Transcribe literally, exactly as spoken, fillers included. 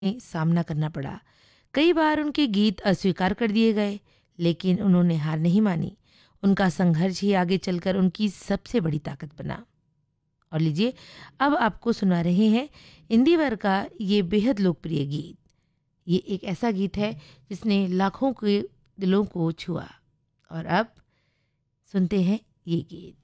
में सामना करना पड़ा। कई बार उनके गीत अस्वीकार कर दिए गए, लेकिन उन्होंने हार नहीं मानी। उनका संघर्ष ही आगे चलकर उनकी सबसे बड़ी ताकत बना। और लीजिए, अब आपको सुना रहे हैं इंदिवर का ये बेहद लोकप्रिय गीत। ये एक ऐसा गीत है जिसने लाखों के दिलों को छुआ। और अब सुनते हैं ये गीत।